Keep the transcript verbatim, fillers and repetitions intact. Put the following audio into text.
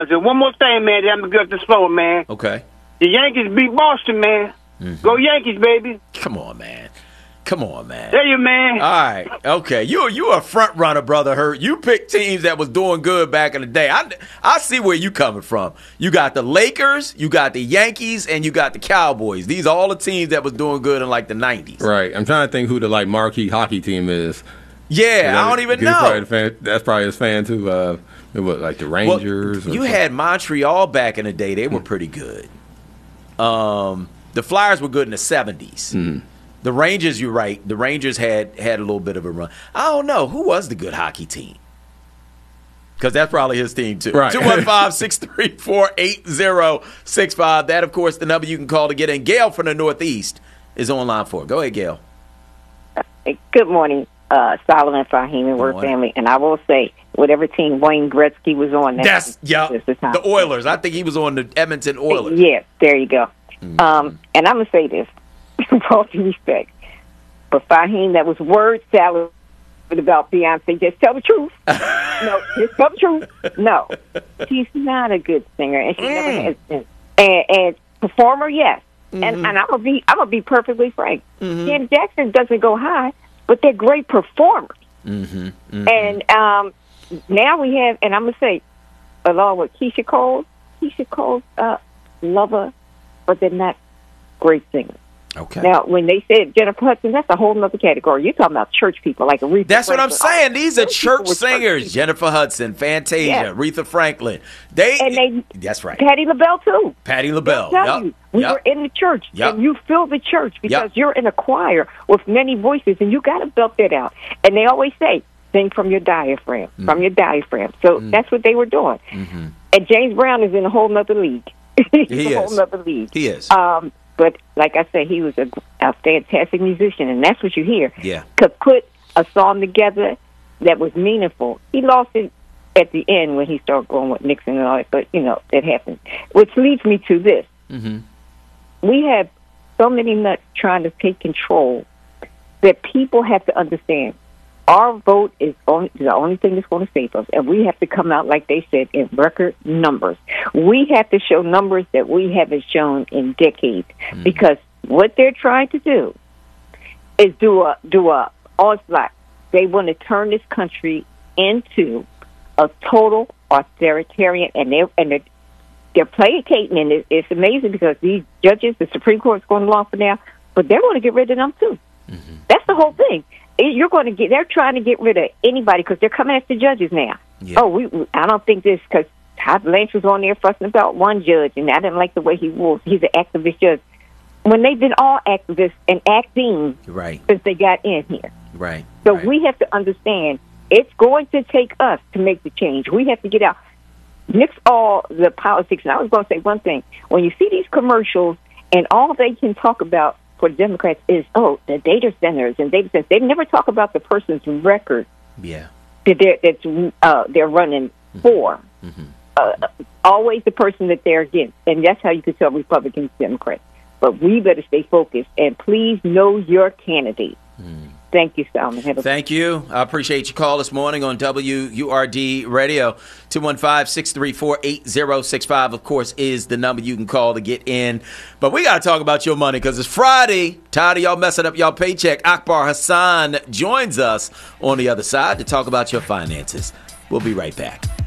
And one more thing, man, that I'm going to get up the slower, man. Okay. The Yankees beat Boston, man. Mm-hmm. Go Yankees, baby. Come on, man. Come on, man. There you, man. All right. Okay. You you a front runner, brother. Hurt. You picked teams that was doing good back in the day. I, I see where you coming from. You got the Lakers, you got the Yankees, and you got the Cowboys. These are all the teams that was doing good in like the nineties. Right. I'm trying to think who the like marquee hockey team is. Yeah, I don't even know. Probably fan, that's probably his fan too. Uh, it was like the Rangers. Well, you or had Montreal back in the day. They were pretty good. Um, the Flyers were good in the seventies. Mm-hmm. The Rangers, you're right. The Rangers had had a little bit of a run. I don't know. Who was the good hockey team? Because that's probably his team, too. Right. two one five, six three four, eight zero six five. That, of course, the number you can call to get in. Gail from the Northeast is on line four. Go ahead, Gail. Good morning, uh, Solomon, Fahim, and Word family. And I will say, whatever team Wayne Gretzky was on, that's, yeah, the Oilers. I think he was on the Edmonton Oilers. Yes, there you go. Mm-hmm. Um, and I'm going to say this. With all due respect. But Fahim, that was word salad about Beyonce. Just tell the truth. No, just tell the truth. No. She's not a good singer. And she mm. never has been. And, and performer, yes. Mm-hmm. And, and I'm going to be I'm gonna be perfectly frank. Mm-hmm. Janet Jackson doesn't go high, but they're great performers. Mm-hmm. Mm-hmm. And um, now we have, and I'm going to say, along with Keisha Cole, Keisha Cole's uh, lover, but they're not great singers. Okay. Now, when they said Jennifer Hudson, that's a whole other category. You're talking about church people, like Aretha That's Franklin. what I'm saying. These are church singers. Church Jennifer Hudson, Fantasia, yeah. Aretha Franklin. They, and they, that's right. Patti LaBelle, too. Patti LaBelle. Yep. You, we yep. were in the church, yep. and you fill the church because yep. you're in a choir with many voices, and you got to belt that out. And they always say, sing from your diaphragm, mm. from your diaphragm. So mm. that's what they were doing. Mm-hmm. And James Brown is in a whole other league. He's he a is. whole other league. He is. Um, But like I said, he was a, a fantastic musician, and that's what you hear. Yeah. Could put a song together that was meaningful. He lost it at the end when he started going with Nixon and all that, but, you know, that happened. Which leads me to this. Mm-hmm. We have so many nuts trying to take control that people have to understand our vote is only, the only thing that's going to save us, and we have to come out, like they said, in record numbers. We have to show numbers that we haven't shown in decades, mm. because what they're trying to do is do a do a onslaught. They want to turn this country into a total authoritarian, and they and they're, they're placating, and it, it's amazing because these judges, the Supreme Court's going along for now, but they're going to get rid of them too. Mm-hmm. That's the whole thing. You're going to get. They're trying to get rid of anybody because they're coming after judges now. Yeah. Oh, we. I don't think this because Todd Blanche was on there fussing about one judge, and I didn't like the way he was. He's an activist judge. When they've been all activists and acting right since they got in here, right. So right. we have to understand it's going to take us to make the change. We have to get out. Nix all the politics. And I was going to say one thing: when you see these commercials and all they can talk about for the Democrats is, oh, the data centers and data centers. They never talk about the person's record yeah. that they're, that's, uh, they're running mm-hmm. for. Mm-hmm. Uh, always the person that they're against. And that's how you can tell Republicans, Democrats. But we better stay focused. And please know your candidate. Mm. Thank you, Salman. Have a- Thank you. I appreciate your call this morning on W U R D Radio. two one five, six three four, eight zero six five, of course, is the number you can call to get in. But we got to talk about your money because it's Friday. Tired of y'all messing up y'all paycheck. Akbar Hassan joins us on the other side to talk about your finances. We'll be right back.